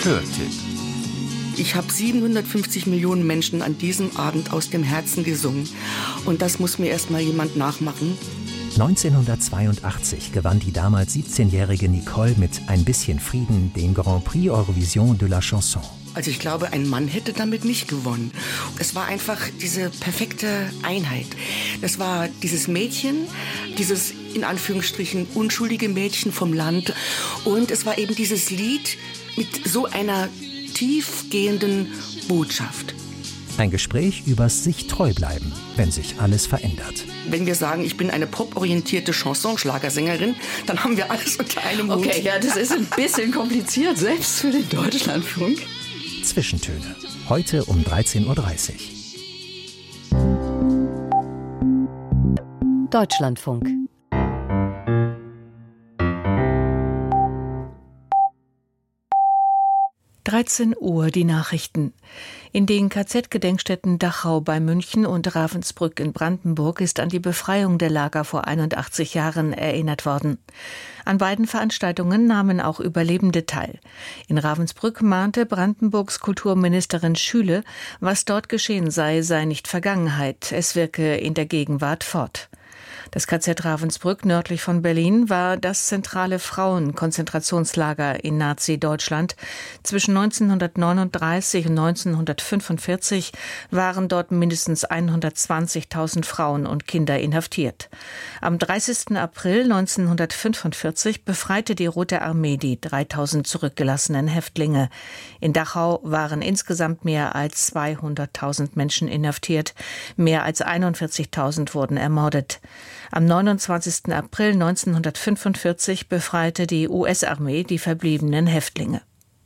hörte. Ich habe 750 Millionen Menschen an diesem Abend aus dem Herzen gesungen. Und das muss mir erst mal jemand nachmachen. 1982 gewann die damals 17-jährige Nicole mit Ein bisschen Frieden den Grand Prix Eurovision de la Chanson. Also ich glaube, ein Mann hätte damit nicht gewonnen. Es war einfach diese perfekte Einheit. Das war dieses Mädchen, dieses in Anführungsstrichen unschuldige Mädchen vom Land. Und es war eben dieses Lied mit so einer tiefgehenden Botschaft. Ein Gespräch übers sich treu bleiben, wenn sich alles verändert. Wenn wir sagen, ich bin eine poporientierte Chansonschlagersängerin, dann haben wir alles unter einem Hut. Okay, ja, das ist ein bisschen kompliziert, selbst für den Deutschlandfunk. Zwischentöne. Heute um 13:30 Uhr. Deutschlandfunk. Uhr die Nachrichten. In den KZ-Gedenkstätten Dachau bei München und Ravensbrück in Brandenburg ist an die Befreiung der Lager vor 81 Jahren erinnert worden. An beiden Veranstaltungen nahmen auch Überlebende teil. In Ravensbrück mahnte Brandenburgs Kulturministerin Schüle, was dort geschehen sei, sei nicht Vergangenheit, es wirke in der Gegenwart fort. Das KZ Ravensbrück nördlich von Berlin war das zentrale Frauenkonzentrationslager in Nazi-Deutschland. Zwischen 1939 und 1945 waren dort mindestens 120.000 Frauen und Kinder inhaftiert. Am 30. April 1945 befreite die Rote Armee die 3.000 zurückgelassenen Häftlinge. In Dachau waren insgesamt mehr als 200.000 Menschen inhaftiert. Mehr als 41.000 wurden ermordet. Am 29. April 1945 befreite die US-Armee die verbliebenen Häftlinge.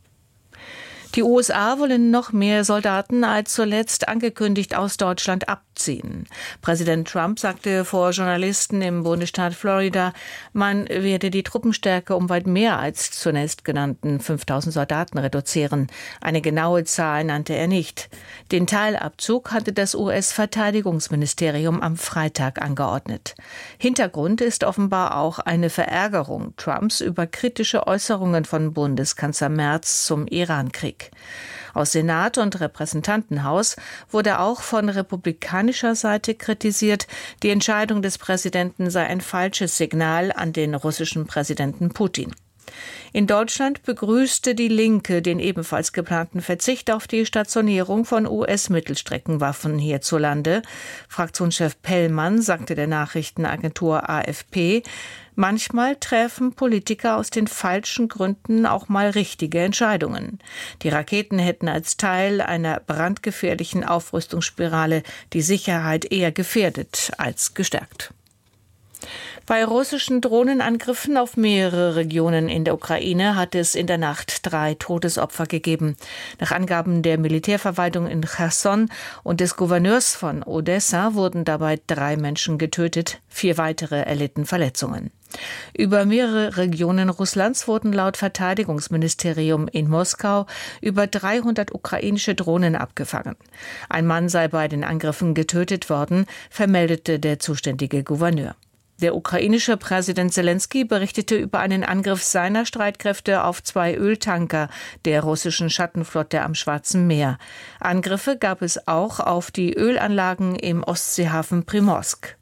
Die USA wollen noch mehr Soldaten als zuletzt angekündigt aus Deutschland abziehen. Präsident Trump sagte vor Journalisten im Bundesstaat Florida, man werde die Truppenstärke um weit mehr als zunächst genannten 5.000 Soldaten reduzieren. Eine genaue Zahl nannte er nicht. Den Teilabzug hatte das US-Verteidigungsministerium am Freitag angeordnet. Hintergrund ist offenbar auch eine Verärgerung Trumps über kritische Äußerungen von Bundeskanzler Merz zum Irankrieg. Aus Senat und Repräsentantenhaus wurde auch von republikanischer Seite kritisiert, die Entscheidung des Präsidenten sei ein falsches Signal an den russischen Präsidenten Putin. In Deutschland begrüßte die Linke den ebenfalls geplanten Verzicht auf die Stationierung von US-Mittelstreckenwaffen hierzulande. Fraktionschef Pellmann sagte der Nachrichtenagentur AFP, manchmal treffen Politiker aus den falschen Gründen auch mal richtige Entscheidungen. Die Raketen hätten als Teil einer brandgefährlichen Aufrüstungsspirale die Sicherheit eher gefährdet als gestärkt. Bei russischen Drohnenangriffen auf mehrere Regionen in der Ukraine hat es in der Nacht 3 Todesopfer gegeben. Nach Angaben der Militärverwaltung in Cherson und des Gouverneurs von Odessa wurden dabei 3 Menschen getötet, 4 weitere erlitten Verletzungen. Über mehrere Regionen Russlands wurden laut Verteidigungsministerium in Moskau über 300 ukrainische Drohnen abgefangen. Ein Mann sei bei den Angriffen getötet worden, vermeldete der zuständige Gouverneur. Der ukrainische Präsident Selenskyj berichtete über einen Angriff seiner Streitkräfte auf 2 Öltanker der russischen Schattenflotte am Schwarzen Meer. Angriffe gab es auch auf die Ölanlagen im Ostseehafen Primorsk.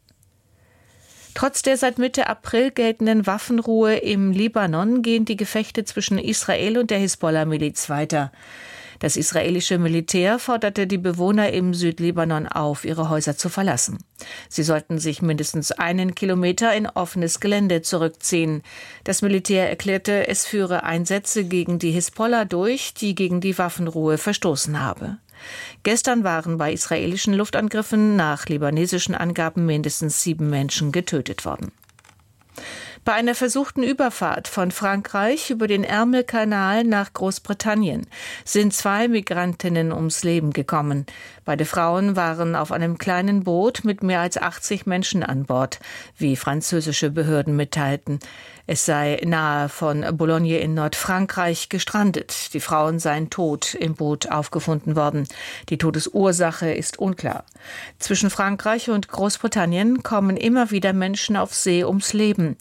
Trotz der seit Mitte April geltenden Waffenruhe im Libanon gehen die Gefechte zwischen Israel und der Hisbollah-Miliz weiter. Das israelische Militär forderte die Bewohner im Südlibanon auf, ihre Häuser zu verlassen. Sie sollten sich mindestens 1 Kilometer in offenes Gelände zurückziehen. Das Militär erklärte, es führe Einsätze gegen die Hisbollah durch, die gegen die Waffenruhe verstoßen habe. Gestern waren bei israelischen Luftangriffen nach libanesischen Angaben mindestens 7 Menschen getötet worden. Bei einer versuchten Überfahrt von Frankreich über den Ärmelkanal nach Großbritannien sind 2 Migrantinnen ums Leben gekommen. Beide Frauen waren auf einem kleinen Boot mit mehr als 80 Menschen an Bord, wie französische Behörden mitteilten. Es sei nahe von Boulogne in Nordfrankreich gestrandet. Die Frauen seien tot im Boot aufgefunden worden. Die Todesursache ist unklar. Zwischen Frankreich und Großbritannien kommen immer wieder Menschen auf See ums Leben.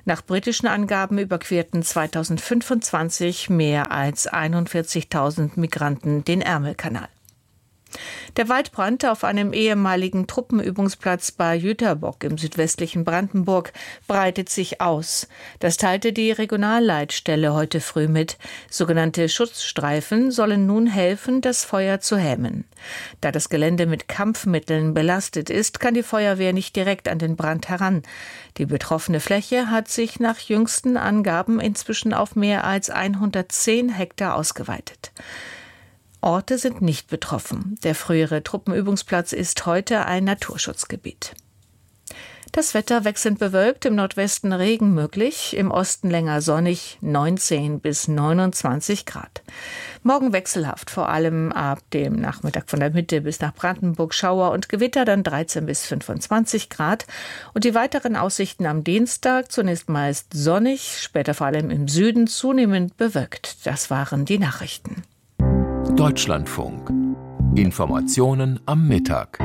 Nach britischen Angaben überquerten 2025 mehr als 41.000 Migranten den Ärmelkanal. Der Waldbrand auf einem ehemaligen Truppenübungsplatz bei Jüterbock im südwestlichen Brandenburg breitet sich aus. Das teilte die Regionalleitstelle heute früh mit. Sogenannte Schutzstreifen sollen nun helfen, das Feuer zu hemmen. Da das Gelände mit Kampfmitteln belastet ist, kann die Feuerwehr nicht direkt an den Brand heran. Die betroffene Fläche hat sich nach jüngsten Angaben inzwischen auf mehr als 110 Hektar ausgeweitet. Orte sind nicht betroffen. Der frühere Truppenübungsplatz ist heute ein Naturschutzgebiet. Das Wetter wechselnd bewölkt, im Nordwesten Regen möglich, im Osten länger sonnig, 19 bis 29 Grad. Morgen wechselhaft, vor allem ab dem Nachmittag von der Mitte bis nach Brandenburg Schauer und Gewitter, dann 13 bis 25 Grad. Und die weiteren Aussichten am Dienstag, zunächst meist sonnig, später vor allem im Süden zunehmend bewölkt. Das waren die Nachrichten. Deutschlandfunk. Informationen am Mittag.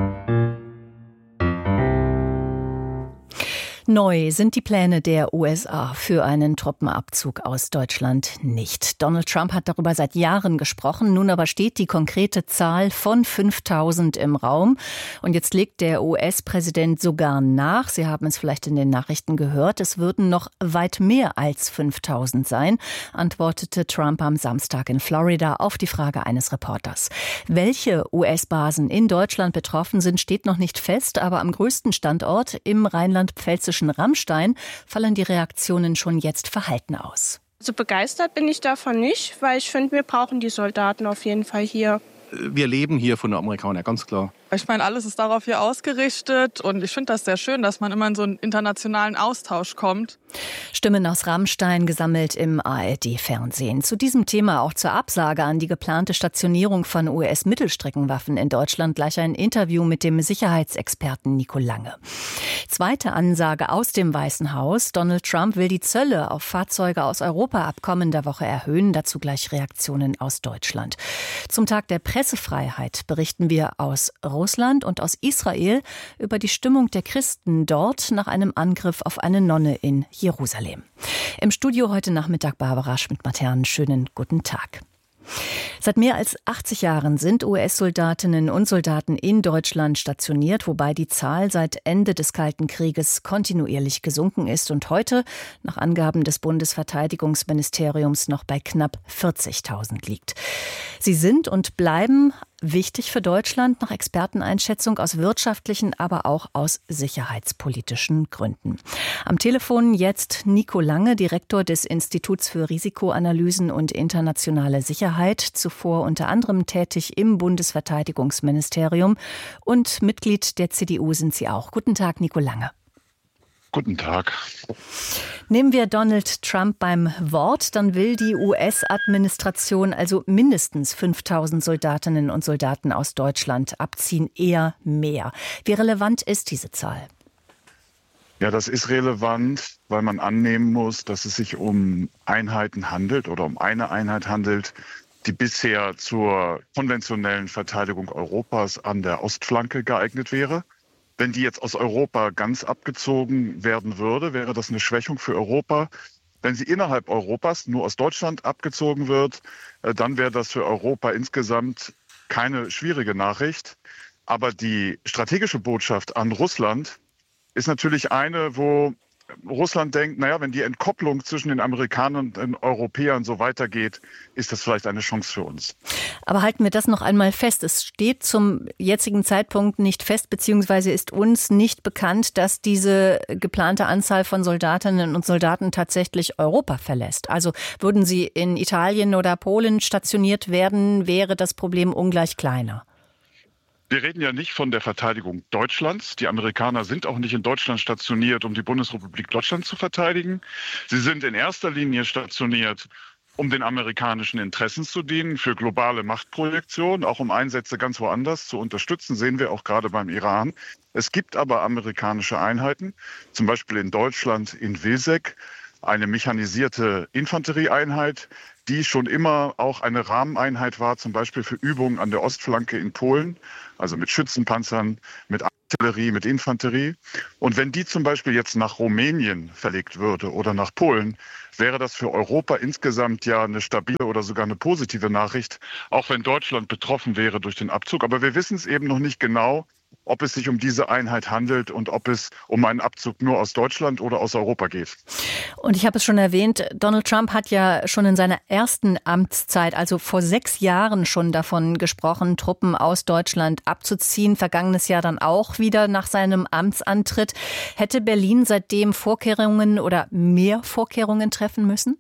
Neu sind die Pläne der USA für einen Truppenabzug aus Deutschland nicht. Donald Trump hat darüber seit Jahren gesprochen. Nun aber steht die konkrete Zahl von 5.000 im Raum. Und jetzt legt der US-Präsident sogar nach. Sie haben es vielleicht in den Nachrichten gehört. Es würden noch weit mehr als 5.000 sein, antwortete Trump am Samstag in Florida auf die Frage eines Reporters. Welche US-Basen in Deutschland betroffen sind, steht noch nicht fest. Aber am größten Standort im rheinland-pfälzischen Rammstein fallen die Reaktionen schon jetzt verhalten aus. Also begeistert bin ich davon nicht, weil ich finde, wir brauchen die Soldaten auf jeden Fall hier. Wir leben hier von den Amerikanern, ganz klar. Ich meine, alles ist darauf hier ausgerichtet und ich finde das sehr schön, dass man immer in so einen internationalen Austausch kommt. Stimmen aus Rammstein gesammelt im ARD-Fernsehen. Zu diesem Thema, auch zur Absage an die geplante Stationierung von US-Mittelstreckenwaffen in Deutschland, gleich ein Interview mit dem Sicherheitsexperten Nico Lange. Zweite Ansage aus dem Weißen Haus. Donald Trump will die Zölle auf Fahrzeuge aus Europa ab kommender Woche erhöhen. Dazu gleich Reaktionen aus Deutschland. Zum Tag der Pressefreiheit berichten wir aus Russland und aus Israel über die Stimmung der Christen dort nach einem Angriff auf eine Nonne in Jerusalem. Im Studio heute Nachmittag Barbara Schmidt-Matern. Schönen guten Tag. Seit mehr als 80 Jahren sind US-Soldatinnen und Soldaten in Deutschland stationiert, wobei die Zahl seit Ende des Kalten Krieges kontinuierlich gesunken ist und heute, nach Angaben des Bundesverteidigungsministeriums, noch bei knapp 40.000 liegt. Sie sind und bleiben wichtig für Deutschland nach Experteneinschätzung aus wirtschaftlichen, aber auch aus sicherheitspolitischen Gründen. Am Telefon jetzt Nico Lange, Direktor des Instituts für Risikoanalysen und internationale Sicherheit, zuvor unter anderem tätig im Bundesverteidigungsministerium und Mitglied der CDU sind Sie auch. Guten Tag, Nico Lange. Guten Tag. Nehmen wir Donald Trump beim Wort, dann will die US-Administration also mindestens 5.000 Soldatinnen und Soldaten aus Deutschland abziehen, eher mehr. Wie relevant ist diese Zahl? Ja, das ist relevant, weil man annehmen muss, dass es sich um Einheiten handelt oder um eine Einheit handelt, die bisher zur konventionellen Verteidigung Europas an der Ostflanke geeignet wäre. Wenn die jetzt aus Europa ganz abgezogen werden würde, wäre das eine Schwächung für Europa. Wenn sie innerhalb Europas nur aus Deutschland abgezogen wird, dann wäre das für Europa insgesamt keine schwierige Nachricht. Aber die strategische Botschaft an Russland ist natürlich eine, wo Russland denkt, naja, wenn die Entkopplung zwischen den Amerikanern und den Europäern so weitergeht, ist das vielleicht eine Chance für uns. Aber halten wir das noch einmal fest. Es steht zum jetzigen Zeitpunkt nicht fest, beziehungsweise ist uns nicht bekannt, dass diese geplante Anzahl von Soldatinnen und Soldaten tatsächlich Europa verlässt. Also würden sie in Italien oder Polen stationiert werden, wäre das Problem ungleich kleiner. Wir reden ja nicht von der Verteidigung Deutschlands. Die Amerikaner sind auch nicht in Deutschland stationiert, um die Bundesrepublik Deutschland zu verteidigen. Sie sind in erster Linie stationiert, um den amerikanischen Interessen zu dienen, für globale Machtprojektion, auch um Einsätze ganz woanders zu unterstützen, sehen wir auch gerade beim Iran. Es gibt aber amerikanische Einheiten, zum Beispiel in Deutschland in Wilseck, eine mechanisierte Infanterieeinheit, die schon immer auch eine Rahmeneinheit war, zum Beispiel für Übungen an der Ostflanke in Polen, also mit Schützenpanzern, mit Artillerie, mit Infanterie. Und wenn die zum Beispiel jetzt nach Rumänien verlegt würde oder nach Polen, wäre das für Europa insgesamt ja eine stabile oder sogar eine positive Nachricht, auch wenn Deutschland betroffen wäre durch den Abzug. Aber wir wissen es eben noch nicht genau, ob es sich um diese Einheit handelt und ob es um einen Abzug nur aus Deutschland oder aus Europa geht. Und ich habe es schon erwähnt, Donald Trump hat ja schon in seiner ersten Amtszeit, also vor 6 Jahren schon davon gesprochen, Truppen aus Deutschland abzuziehen. Vergangenes Jahr dann auch wieder nach seinem Amtsantritt. Hätte Berlin seitdem Vorkehrungen oder mehr Vorkehrungen treffen müssen?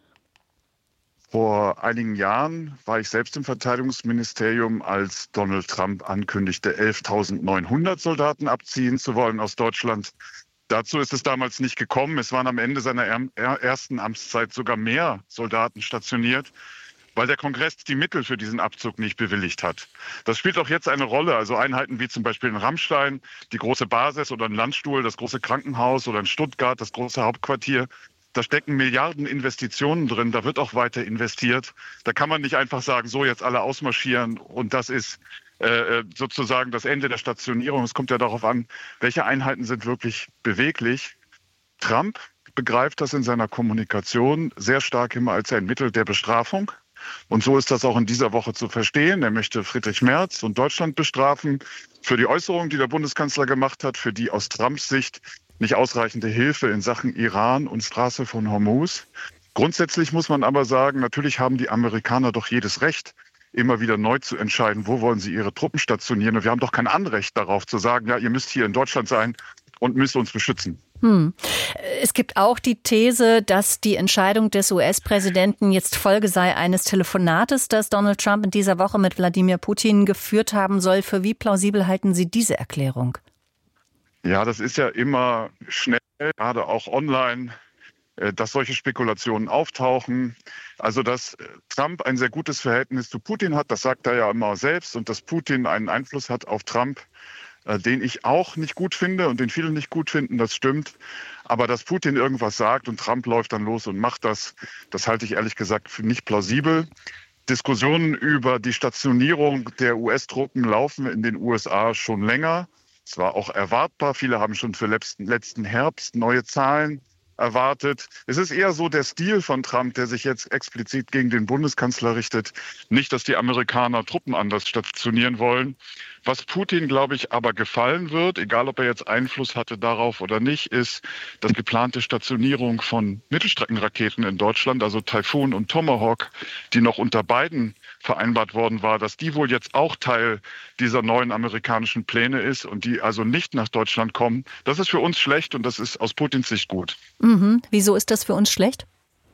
Vor einigen Jahren war ich selbst im Verteidigungsministerium, als Donald Trump ankündigte, 11.900 Soldaten abziehen zu wollen aus Deutschland. Dazu ist es damals nicht gekommen. Es waren am Ende seiner ersten Amtszeit sogar mehr Soldaten stationiert, weil der Kongress die Mittel für diesen Abzug nicht bewilligt hat. Das spielt auch jetzt eine Rolle. Also Einheiten wie zum Beispiel in Ramstein, die große Basis oder ein Landstuhl, das große Krankenhaus oder in Stuttgart, das große Hauptquartier. Da stecken Milliarden Investitionen drin, da wird auch weiter investiert. Da kann man nicht einfach sagen, so jetzt alle ausmarschieren und das ist sozusagen das Ende der Stationierung. Es kommt ja darauf an, welche Einheiten sind wirklich beweglich. Trump begreift das in seiner Kommunikation sehr stark immer als ein Mittel der Bestrafung. Und so ist das auch in dieser Woche zu verstehen. Er möchte Friedrich Merz und Deutschland bestrafen für die Äußerungen, die der Bundeskanzler gemacht hat, für die aus Trumps Sicht nicht ausreichende Hilfe in Sachen Iran und Straße von Hormuz. Grundsätzlich muss man aber sagen, natürlich haben die Amerikaner doch jedes Recht, immer wieder neu zu entscheiden, wo wollen sie ihre Truppen stationieren. Und wir haben doch kein Anrecht darauf zu sagen, ja, ihr müsst hier in Deutschland sein und müsst uns beschützen. Es gibt auch die These, dass die Entscheidung des US-Präsidenten jetzt Folge sei eines Telefonates, das Donald Trump in dieser Woche mit Wladimir Putin geführt haben soll. Für wie plausibel halten Sie diese Erklärung? Ja, das ist ja immer schnell, gerade auch online, dass solche Spekulationen auftauchen. Also, dass Trump ein sehr gutes Verhältnis zu Putin hat, das sagt er ja immer selbst. Und dass Putin einen Einfluss hat auf Trump, den ich auch nicht gut finde und den viele nicht gut finden, das stimmt. Aber dass Putin irgendwas sagt und Trump läuft dann los und macht das, das halte ich ehrlich gesagt für nicht plausibel. Diskussionen über die Stationierung der US-Truppen laufen in den USA schon länger. Es war auch erwartbar. Viele haben schon für letzten Herbst neue Zahlen erwartet. Es ist eher so der Stil von Trump, der sich jetzt explizit gegen den Bundeskanzler richtet. Nicht, dass die Amerikaner Truppen anders stationieren wollen. Was Putin, glaube ich, aber gefallen wird, egal ob er jetzt Einfluss hatte darauf oder nicht, ist, dass geplante Stationierung von Mittelstreckenraketen in Deutschland, also Taifun und Tomahawk, die noch unter Biden vereinbart worden war, dass die wohl jetzt auch Teil dieser neuen amerikanischen Pläne ist und die also nicht nach Deutschland kommen. Das ist für uns schlecht und das ist aus Putins Sicht gut. Wieso ist das für uns schlecht?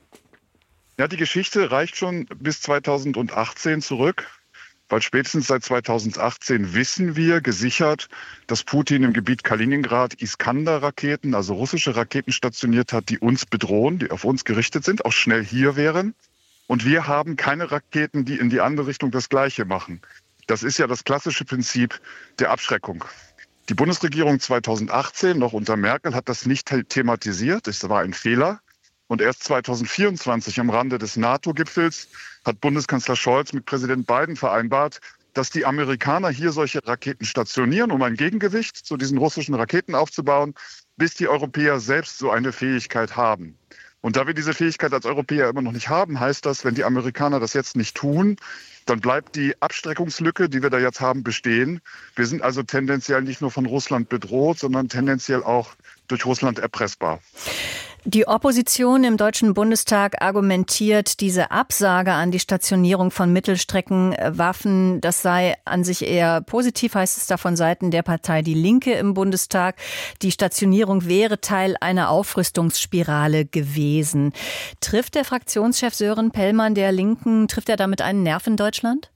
Ja, die Geschichte reicht schon bis 2018 zurück. Weil spätestens seit 2018 wissen wir gesichert, dass Putin im Gebiet Kaliningrad Iskander-Raketen, also russische Raketen stationiert hat, die uns bedrohen, die auf uns gerichtet sind, auch schnell hier wären. Und wir haben keine Raketen, die in die andere Richtung das Gleiche machen. Das ist ja das klassische Prinzip der Abschreckung. Die Bundesregierung 2018, noch unter Merkel, hat das nicht thematisiert. Das war ein Fehler. Und erst 2024 am Rande des NATO-Gipfels hat Bundeskanzler Scholz mit Präsident Biden vereinbart, dass die Amerikaner hier solche Raketen stationieren, um ein Gegengewicht zu diesen russischen Raketen aufzubauen, bis die Europäer selbst so eine Fähigkeit haben. Und da wir diese Fähigkeit als Europäer immer noch nicht haben, heißt das, wenn die Amerikaner das jetzt nicht tun, dann bleibt die Abschreckungslücke, die wir da jetzt haben, bestehen. Wir sind also tendenziell nicht nur von Russland bedroht, sondern tendenziell auch durch Russland erpressbar. Die Opposition im Deutschen Bundestag argumentiert, diese Absage an die Stationierung von Mittelstreckenwaffen, das sei an sich eher positiv, heißt es da von Seiten der Partei Die Linke im Bundestag. Die Stationierung wäre Teil einer Aufrüstungsspirale gewesen. Trifft der Fraktionschef Sören Pellmann der Linken, trifft er damit einen Nerv in Deutschland?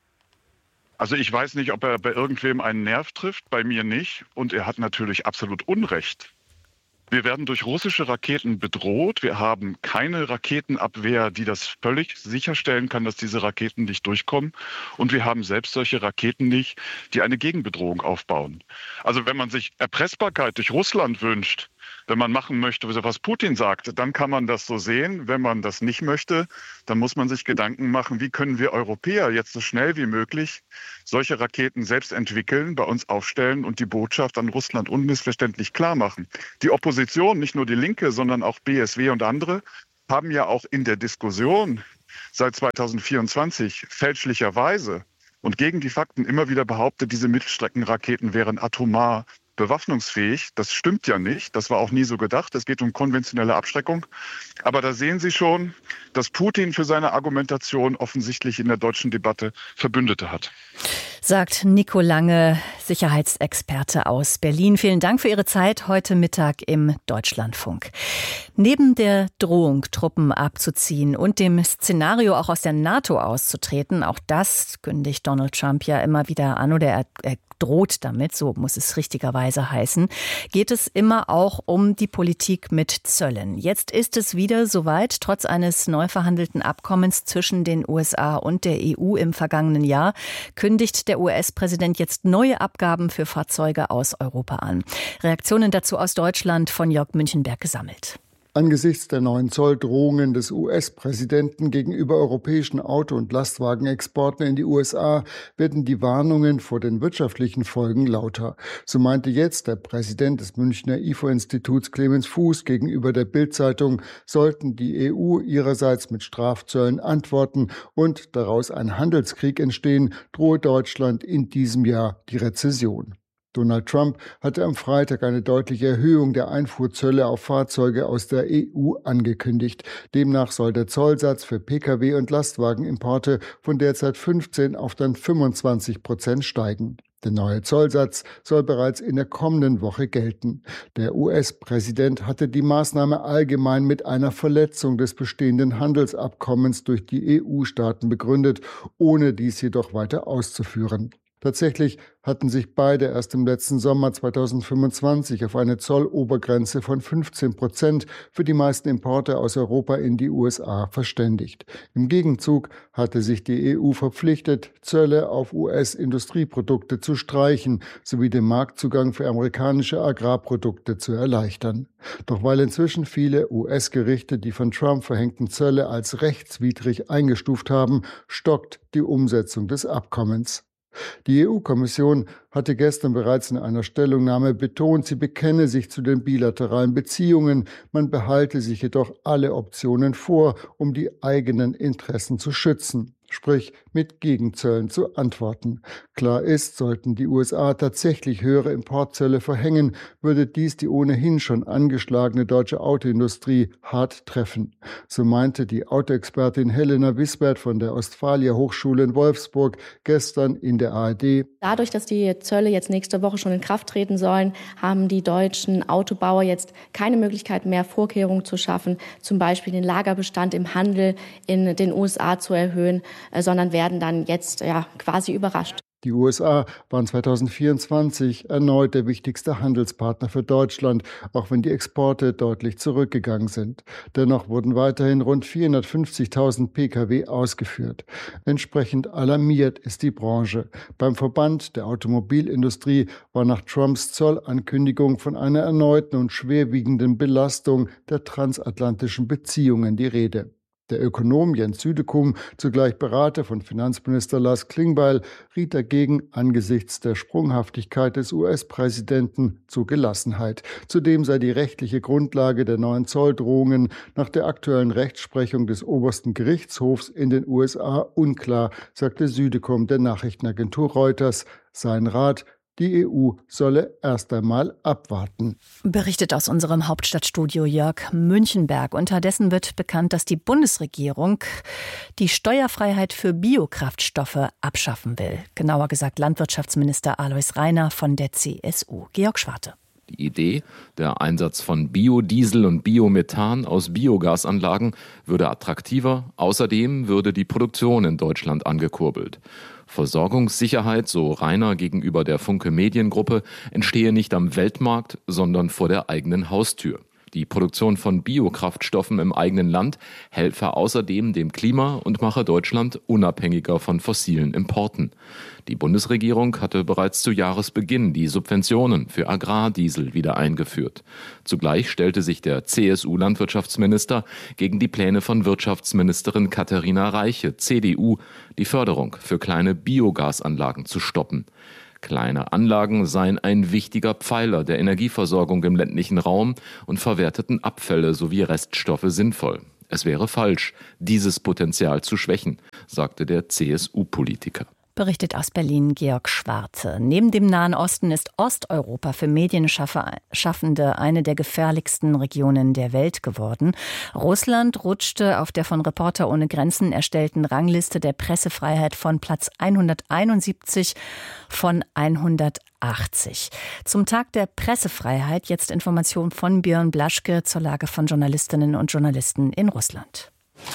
Also ich weiß nicht, ob er bei irgendwem einen Nerv trifft, bei mir nicht. Und er hat natürlich absolut Unrecht. Wir werden durch russische Raketen bedroht. Wir haben keine Raketenabwehr, die das völlig sicherstellen kann, dass diese Raketen nicht durchkommen. Und wir haben selbst solche Raketen nicht, die eine Gegenbedrohung aufbauen. Also wenn man sich Erpressbarkeit durch Russland wünscht, Wenn man machen möchte, was Putin sagt, dann kann man das so sehen. Wenn man das nicht möchte, dann muss man sich Gedanken machen, wie können wir Europäer jetzt so schnell wie möglich solche Raketen selbst entwickeln, bei uns aufstellen und die Botschaft an Russland unmissverständlich klar machen. Die Opposition, nicht nur die Linke, sondern auch BSW und andere, haben ja auch in der Diskussion seit 2024 fälschlicherweise und gegen die Fakten immer wieder behauptet, diese Mittelstreckenraketen wären atomar bewaffnungsfähig. Das stimmt ja nicht. Das war auch nie so gedacht. Es geht um konventionelle Abschreckung. Aber da sehen Sie schon, dass Putin für seine Argumentation offensichtlich in der deutschen Debatte Verbündete hat. Sagt Nico Lange, Sicherheitsexperte aus Berlin. Vielen Dank für Ihre Zeit heute Mittag im Deutschlandfunk. Neben der Drohung, Truppen abzuziehen und dem Szenario, auch aus der NATO auszutreten, auch das kündigt Donald Trump ja immer wieder an, oder er droht damit, so muss es richtigerweise heißen, geht es immer auch um die Politik mit Zöllen. Jetzt ist es wieder soweit. Trotz eines neu verhandelten Abkommens zwischen den USA und der EU im vergangenen Jahr kündigt der US-Präsident jetzt neue Abgaben für Fahrzeuge aus Europa an. Reaktionen dazu aus Deutschland von Jörg Münchenberg gesammelt. Angesichts der neuen Zolldrohungen des US-Präsidenten gegenüber europäischen Auto- und Lastwagenexporten in die USA werden die Warnungen vor den wirtschaftlichen Folgen lauter. So meinte jetzt der Präsident des Münchner IFO-Instituts Clemens Fuß gegenüber der Bild-Zeitung, sollten die EU ihrerseits mit Strafzöllen antworten und daraus ein Handelskrieg entstehen, drohe Deutschland in diesem Jahr die Rezession. Donald Trump hatte am Freitag eine deutliche Erhöhung der Einfuhrzölle auf Fahrzeuge aus der EU angekündigt. Demnach soll der Zollsatz für Pkw- und Lastwagenimporte von derzeit 15% auf dann 25% steigen. Der neue Zollsatz soll bereits in der kommenden Woche gelten. Der US-Präsident hatte die Maßnahme allgemein mit einer Verletzung des bestehenden Handelsabkommens durch die EU-Staaten begründet, ohne dies jedoch weiter auszuführen. Tatsächlich hatten sich beide erst im letzten Sommer 2025 auf eine Zollobergrenze von 15% für die meisten Importe aus Europa in die USA verständigt. Im Gegenzug hatte sich die EU verpflichtet, Zölle auf US-Industrieprodukte zu streichen, sowie den Marktzugang für amerikanische Agrarprodukte zu erleichtern. Doch weil inzwischen viele US-Gerichte die von Trump verhängten Zölle als rechtswidrig eingestuft haben, stockt die Umsetzung des Abkommens. Die EU-Kommission hatte gestern bereits in einer Stellungnahme betont, sie bekenne sich zu den bilateralen Beziehungen, man behalte sich jedoch alle Optionen vor, um die eigenen Interessen zu schützen, sprich mit Gegenzöllen zu antworten. Klar ist, sollten die USA tatsächlich höhere Importzölle verhängen, würde dies die ohnehin schon angeschlagene deutsche Autoindustrie hart treffen. So meinte die Autoexpertin Helena Wisbert von der Ostfalia Hochschule in Wolfsburg gestern in der ARD. Dadurch, dass die Zölle jetzt nächste Woche schon in Kraft treten sollen, haben die deutschen Autobauer jetzt keine Möglichkeit mehr, Vorkehrungen zu schaffen, zum Beispiel den Lagerbestand im Handel in den USA zu erhöhen, sondern werden dann jetzt quasi überrascht. Die USA waren 2024 erneut der wichtigste Handelspartner für Deutschland, auch wenn die Exporte deutlich zurückgegangen sind. Dennoch wurden weiterhin rund 450.000 Pkw ausgeführt. Entsprechend alarmiert ist die Branche. Beim Verband der Automobilindustrie war nach Trumps Zollankündigung von einer erneuten und schwerwiegenden Belastung der transatlantischen Beziehungen die Rede. Der Ökonom Jens Südekum, zugleich Berater von Finanzminister Lars Klingbeil, riet dagegen angesichts der Sprunghaftigkeit des US-Präsidenten zu Gelassenheit. Zudem sei die rechtliche Grundlage der neuen Zolldrohungen nach der aktuellen Rechtsprechung des obersten Gerichtshofs in den USA unklar, sagte Südekum der Nachrichtenagentur Reuters. Sein Rat: Die EU solle erst einmal abwarten. Berichtet aus unserem Hauptstadtstudio Jörg Münchenberg. Unterdessen wird bekannt, dass die Bundesregierung die Steuerfreiheit für Biokraftstoffe abschaffen will. Genauer gesagt Landwirtschaftsminister Alois Rainer von der CSU. Georg Schwarte. Die Idee, der Einsatz von Biodiesel und Biomethan aus Biogasanlagen würde attraktiver. Außerdem würde die Produktion in Deutschland angekurbelt. Versorgungssicherheit, so Rainer gegenüber der Funke Mediengruppe, entstehe nicht am Weltmarkt, sondern vor der eigenen Haustür. Die Produktion von Biokraftstoffen im eigenen Land helfe außerdem dem Klima und mache Deutschland unabhängiger von fossilen Importen. Die Bundesregierung hatte bereits zu Jahresbeginn die Subventionen für Agrardiesel wieder eingeführt. Zugleich stellte sich der CSU-Landwirtschaftsminister gegen die Pläne von Wirtschaftsministerin Katharina Reiche, CDU, die Förderung für kleine Biogasanlagen zu stoppen. Kleine Anlagen seien ein wichtiger Pfeiler der Energieversorgung im ländlichen Raum und verwerteten Abfälle sowie Reststoffe sinnvoll. Es wäre falsch, dieses Potenzial zu schwächen, sagte der CSU-Politiker. Berichtet aus Berlin Georg Schwarte. Neben dem Nahen Osten ist Osteuropa für Medienschaffende eine der gefährlichsten Regionen der Welt geworden. Russland rutschte auf der von Reporter ohne Grenzen erstellten Rangliste der Pressefreiheit von Platz 171 von 180. Zum Tag der Pressefreiheit jetzt Information von Björn Blaschke zur Lage von Journalistinnen und Journalisten in Russland.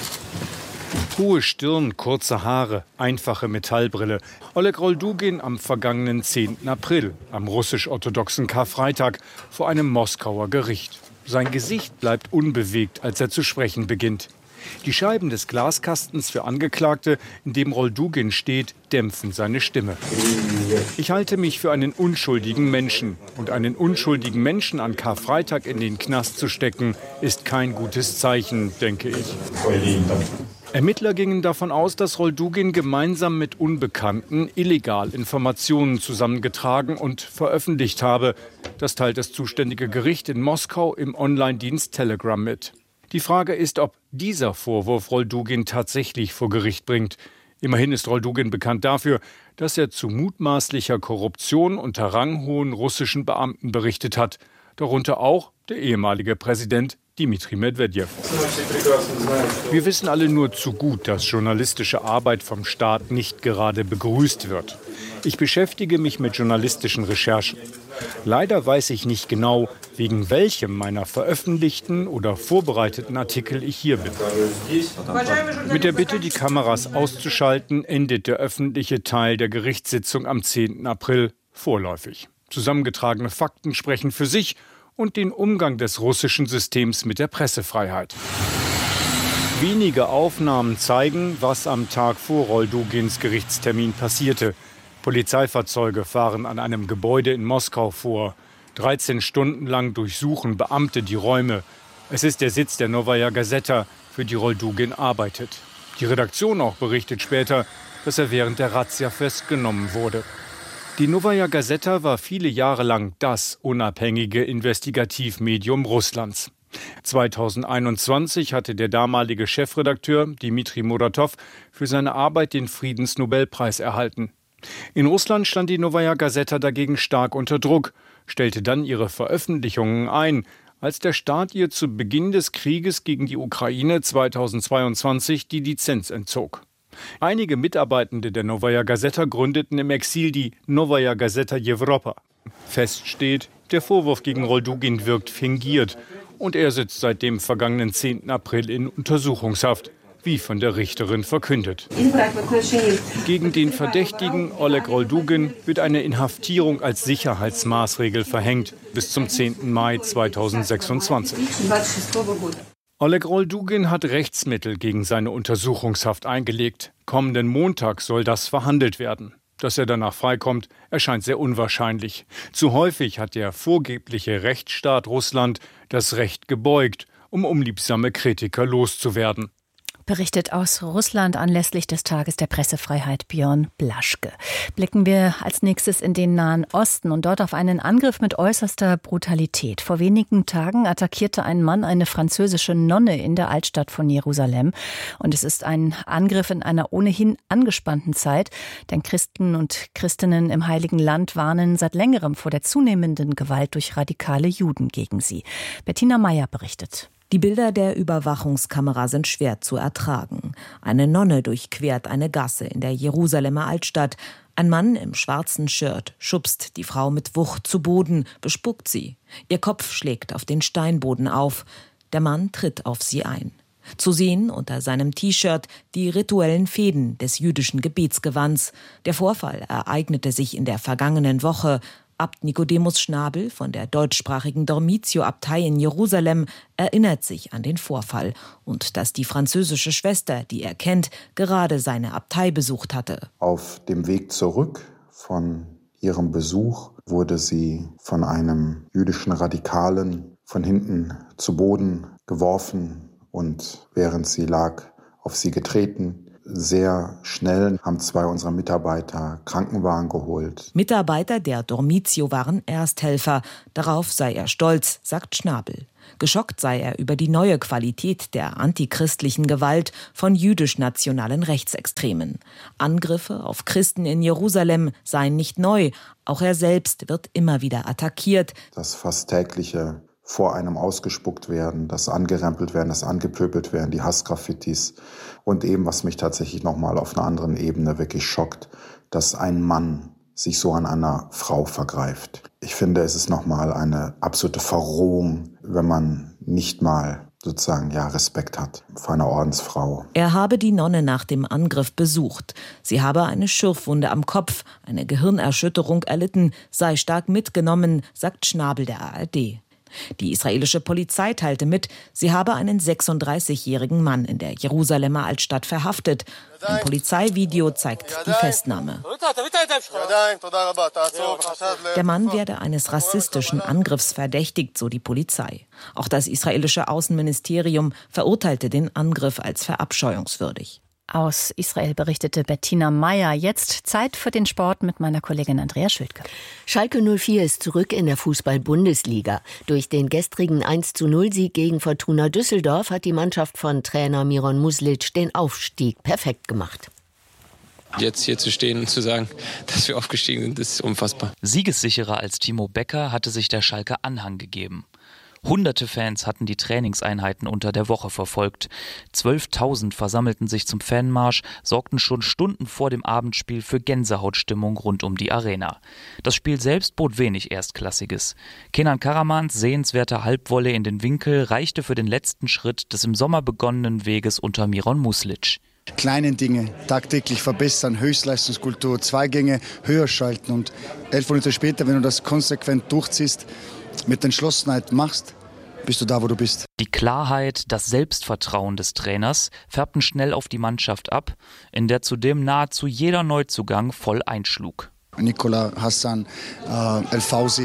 Hohe Stirn, kurze Haare, einfache Metallbrille. Oleg Roldugin am vergangenen 10. April, am russisch-orthodoxen Karfreitag, vor einem Moskauer Gericht. Sein Gesicht bleibt unbewegt, als er zu sprechen beginnt. Die Scheiben des Glaskastens für Angeklagte, in dem Roldugin steht, dämpfen seine Stimme. Ich halte mich für einen unschuldigen Menschen. Und einen unschuldigen Menschen an Karfreitag in den Knast zu stecken, ist kein gutes Zeichen, denke ich. Ermittler gingen davon aus, dass Roldugin gemeinsam mit Unbekannten illegal Informationen zusammengetragen und veröffentlicht habe. Das teilt das zuständige Gericht in Moskau im Online-Dienst Telegram mit. Die Frage ist, ob dieser Vorwurf Roldugin tatsächlich vor Gericht bringt. Immerhin ist Roldugin bekannt dafür, dass er zu mutmaßlicher Korruption unter ranghohen russischen Beamten berichtet hat. Darunter auch der ehemalige Präsident Dmitri Medvedev. Wir wissen alle nur zu gut, dass journalistische Arbeit vom Staat nicht gerade begrüßt wird. Ich beschäftige mich mit journalistischen Recherchen. Leider weiß ich nicht genau, wegen welchem meiner veröffentlichten oder vorbereiteten Artikel ich hier bin. Mit der Bitte, die Kameras auszuschalten, endet der öffentliche Teil der Gerichtssitzung am 10. April vorläufig. Zusammengetragene Fakten sprechen für sich und den Umgang des russischen Systems mit der Pressefreiheit. Wenige Aufnahmen zeigen, was am Tag vor Roldugins Gerichtstermin passierte. Polizeifahrzeuge fahren an einem Gebäude in Moskau vor. 13 Stunden lang durchsuchen Beamte die Räume. Es ist der Sitz der Novaya Gazeta, für die Roldugin arbeitet. Die Redaktion auch berichtet später, dass er während der Razzia festgenommen wurde. Die Novaya Gazeta war viele Jahre lang das unabhängige Investigativmedium Russlands. 2021 hatte der damalige Chefredakteur Dmitri Muratov für seine Arbeit den Friedensnobelpreis erhalten. In Russland stand die Novaya Gazeta dagegen stark unter Druck, stellte dann ihre Veröffentlichungen ein, als der Staat ihr zu Beginn des Krieges gegen die Ukraine 2022 die Lizenz entzog. Einige Mitarbeitende der Novaya Gazeta gründeten im Exil die Novaya Gazeta Europa. Fest steht, der Vorwurf gegen Roldugin wirkt fingiert und er sitzt seit dem vergangenen 10. April in Untersuchungshaft, wie von der Richterin verkündet. Gegen den Verdächtigen Oleg Roldugin wird eine Inhaftierung als Sicherheitsmaßregel verhängt bis zum 10. Mai 2026. Oleg Roldugin hat Rechtsmittel gegen seine Untersuchungshaft eingelegt. Kommenden Montag soll das verhandelt werden. Dass er danach freikommt, erscheint sehr unwahrscheinlich. Zu häufig hat der vorgebliche Rechtsstaat Russland das Recht gebeugt, um unliebsame Kritiker loszuwerden. Berichtet aus Russland anlässlich des Tages der Pressefreiheit Björn Blaschke. Blicken wir als nächstes in den Nahen Osten und dort auf einen Angriff mit äußerster Brutalität. Vor wenigen Tagen attackierte ein Mann eine französische Nonne in der Altstadt von Jerusalem. Und es ist ein Angriff in einer ohnehin angespannten Zeit, denn Christen und Christinnen im Heiligen Land warnen seit längerem vor der zunehmenden Gewalt durch radikale Juden gegen sie. Bettina Meyer berichtet. Die Bilder der Überwachungskamera sind schwer zu ertragen. Eine Nonne durchquert eine Gasse in der Jerusalemer Altstadt. Ein Mann im schwarzen Shirt schubst die Frau mit Wucht zu Boden, bespuckt sie. Ihr Kopf schlägt auf den Steinboden auf. Der Mann tritt auf sie ein. Zu sehen unter seinem T-Shirt die rituellen Fäden des jüdischen Gebetsgewands. Der Vorfall ereignete sich in der vergangenen Woche. Abt Nikodemus Schnabel von der deutschsprachigen Dormitio-Abtei in Jerusalem erinnert sich an den Vorfall und dass die französische Schwester, die er kennt, gerade seine Abtei besucht hatte. Auf dem Weg zurück von ihrem Besuch wurde sie von einem jüdischen Radikalen von hinten zu Boden geworfen und während sie lag, auf sie getreten. Sehr schnell haben 2 unserer Mitarbeiter Krankenwagen geholt. Mitarbeiter der Dormitio waren Ersthelfer. Darauf sei er stolz, sagt Schnabel. Geschockt sei er über die neue Qualität der antichristlichen Gewalt von jüdisch-nationalen Rechtsextremen. Angriffe auf Christen in Jerusalem seien nicht neu. Auch er selbst wird immer wieder attackiert. Das fast tägliche vor einem ausgespuckt werden, das angerempelt werden, das angepöbelt werden, die Hassgraffitis. Und eben, was mich tatsächlich nochmal auf einer anderen Ebene wirklich schockt, dass ein Mann sich so an einer Frau vergreift. Ich finde, es ist nochmal eine absolute Verrohung, wenn man nicht mal sozusagen Respekt hat vor einer Ordensfrau. Er habe die Nonne nach dem Angriff besucht. Sie habe eine Schürfwunde am Kopf, eine Gehirnerschütterung erlitten, sei stark mitgenommen, sagt Schnabel der ARD. Die israelische Polizei teilte mit, sie habe einen 36-jährigen Mann in der Jerusalemer Altstadt verhaftet. Ein Polizeivideo zeigt die Festnahme. Der Mann werde eines rassistischen Angriffs verdächtigt, so die Polizei. Auch das israelische Außenministerium verurteilte den Angriff als verabscheuungswürdig. Aus Israel berichtete Bettina Meyer. Jetzt Zeit für den Sport mit meiner Kollegin Andrea Schildke. Schalke 04 ist zurück in der Fußball-Bundesliga. Durch den gestrigen 1:0-Sieg gegen Fortuna Düsseldorf hat die Mannschaft von Trainer Miron Muslic den Aufstieg perfekt gemacht. Jetzt hier zu stehen und zu sagen, dass wir aufgestiegen sind, ist unfassbar. Siegessicherer als Timo Becker hatte sich der Schalker Anhang gegeben. Hunderte Fans hatten die Trainingseinheiten unter der Woche verfolgt. 12.000 versammelten sich zum Fanmarsch, sorgten schon Stunden vor dem Abendspiel für Gänsehautstimmung rund um die Arena. Das Spiel selbst bot wenig Erstklassiges. Kenan Karamans sehenswerter Halbvolley in den Winkel reichte für den letzten Schritt des im Sommer begonnenen Weges unter Miron Muslic. Kleine Dinge tagtäglich verbessern, Höchstleistungskultur, Zweigänge höher schalten und 11 Minuten später, wenn du das konsequent durchziehst, mit Entschlossenheit machst, bist du da, wo du bist. Die Klarheit, das Selbstvertrauen des Trainers färbten schnell auf die Mannschaft ab, in der zudem nahezu jeder Neuzugang voll einschlug. Nikola, Hassan, El Fauzi,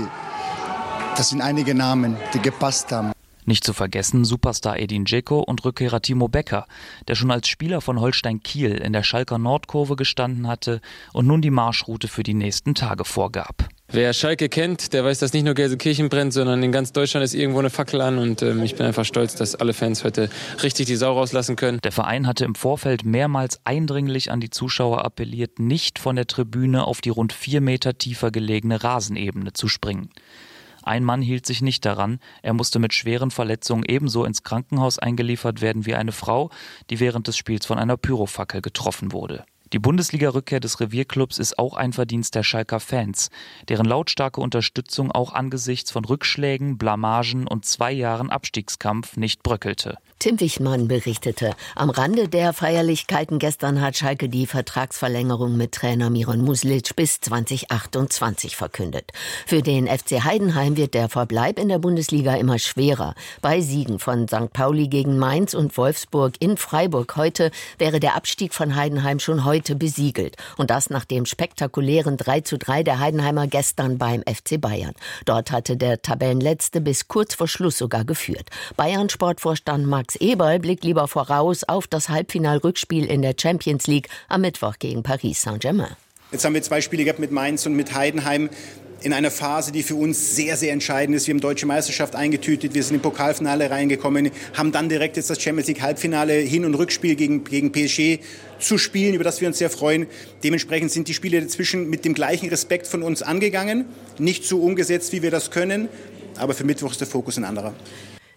das sind einige Namen, die gepasst haben. Nicht zu vergessen Superstar Edin Dzeko und Rückkehrer Timo Becker, der schon als Spieler von Holstein Kiel in der Schalker Nordkurve gestanden hatte und nun die Marschroute für die nächsten Tage vorgab. Wer Schalke kennt, der weiß, dass nicht nur Gelsenkirchen brennt, sondern in ganz Deutschland ist irgendwo eine Fackel an. Und ich bin einfach stolz, dass alle Fans heute richtig die Sau rauslassen können. Der Verein hatte im Vorfeld mehrmals eindringlich an die Zuschauer appelliert, nicht von der Tribüne auf die rund 4 Meter tiefer gelegene Rasenebene zu springen. Ein Mann hielt sich nicht daran. Er musste mit schweren Verletzungen ebenso ins Krankenhaus eingeliefert werden wie eine Frau, die während des Spiels von einer Pyrofackel getroffen wurde. Die Bundesliga-Rückkehr des Revierclubs ist auch ein Verdienst der Schalker Fans, deren lautstarke Unterstützung auch angesichts von Rückschlägen, Blamagen und 2 Jahren Abstiegskampf nicht bröckelte. Tim Wichmann berichtete. Am Rande der Feierlichkeiten gestern hat Schalke die Vertragsverlängerung mit Trainer Miron Muslic bis 2028 verkündet. Für den FC Heidenheim wird der Verbleib in der Bundesliga immer schwerer. Bei Siegen von St. Pauli gegen Mainz und Wolfsburg in Freiburg heute wäre der Abstieg von Heidenheim schon heute besiegelt. Und das nach dem spektakulären 3:3 der Heidenheimer gestern beim FC Bayern. Dort hatte der Tabellenletzte bis kurz vor Schluss sogar geführt. Bayern-Sportvorstand Max Eberl blickt lieber voraus auf das Halbfinal-Rückspiel in der Champions League am Mittwoch gegen Paris Saint-Germain. Jetzt haben wir 2 Spiele gehabt mit Mainz und mit Heidenheim in einer Phase, die für uns sehr, sehr entscheidend ist. Wir haben Deutsche Meisterschaft eingetütet, wir sind im Pokalfinale reingekommen, haben dann direkt jetzt das Champions League Halbfinale Hin- und Rückspiel gegen PSG zu spielen, über das wir uns sehr freuen. Dementsprechend sind die Spiele dazwischen mit dem gleichen Respekt von uns angegangen, nicht so umgesetzt, wie wir das können, aber für Mittwoch ist der Fokus ein anderer.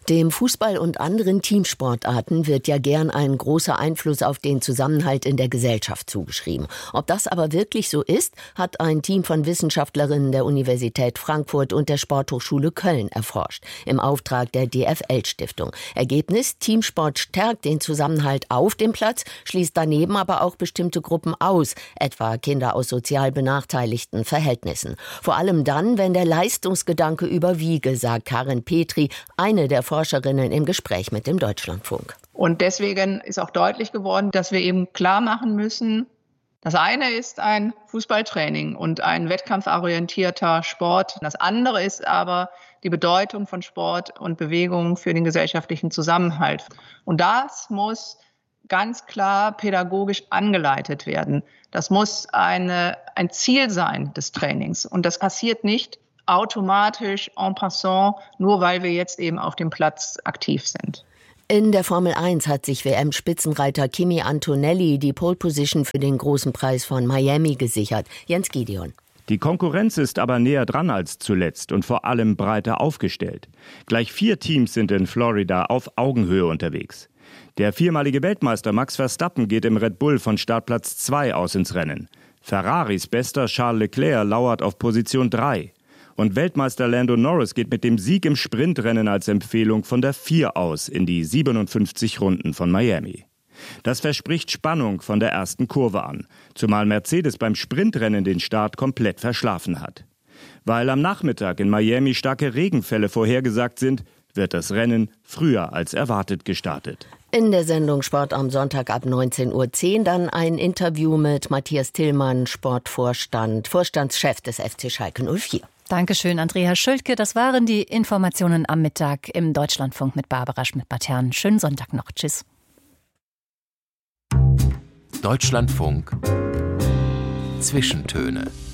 Dem Fußball und anderen Teamsportarten wird ja gern ein großer Einfluss auf den Zusammenhalt in der Gesellschaft zugeschrieben. Ob das aber wirklich so ist, hat ein Team von Wissenschaftlerinnen der Universität Frankfurt und der Sporthochschule Köln erforscht, im Auftrag der DFL-Stiftung. Ergebnis: Teamsport stärkt den Zusammenhalt auf dem Platz, schließt daneben aber auch bestimmte Gruppen aus, etwa Kinder aus sozial benachteiligten Verhältnissen. Vor allem dann, wenn der Leistungsgedanke überwiege, sagt Karin Petri, eine der Forscherinnen im Gespräch mit dem Deutschlandfunk. Und deswegen ist auch deutlich geworden, dass wir eben klar machen müssen, das eine ist ein Fußballtraining und ein wettkampforientierter Sport. Das andere ist aber die Bedeutung von Sport und Bewegung für den gesellschaftlichen Zusammenhalt. Und das muss ganz klar pädagogisch angeleitet werden. Das muss ein Ziel sein des Trainings. Und das passiert nicht automatisch en passant, nur weil wir jetzt eben auf dem Platz aktiv sind. In der Formel 1 hat sich WM-Spitzenreiter Kimi Antonelli die Pole Position für den großen Preis von Miami gesichert. Jens Gideon. Die Konkurrenz ist aber näher dran als zuletzt und vor allem breiter aufgestellt. Gleich 4 Teams sind in Florida auf Augenhöhe unterwegs. Der viermalige Weltmeister Max Verstappen geht im Red Bull von Startplatz 2 aus ins Rennen. Ferraris bester Charles Leclerc lauert auf Position 3. Und Weltmeister Lando Norris geht mit dem Sieg im Sprintrennen als Empfehlung von der 4 aus in die 57 Runden von Miami. Das verspricht Spannung von der ersten Kurve an, zumal Mercedes beim Sprintrennen den Start komplett verschlafen hat. Weil am Nachmittag in Miami starke Regenfälle vorhergesagt sind, wird das Rennen früher als erwartet gestartet. In der Sendung Sport am Sonntag ab 19.10 Uhr dann ein Interview mit Matthias Tillmann, Vorstandschef des FC Schalke 04. Dankeschön, Andrea Schülke. Das waren die Informationen am Mittag im Deutschlandfunk mit Barbara Schmidt-Matern. Schönen Sonntag noch. Tschüss. Deutschlandfunk Zwischentöne.